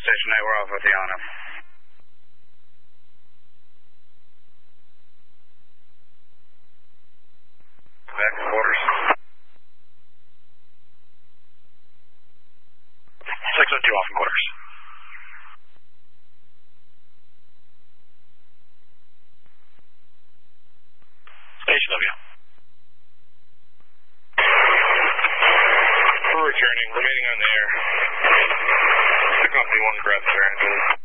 Station 8, we're off with you on him. Back to quarters. 602 off in quarters. Station W. We're returning, remaining on the air. The company 1 breath there.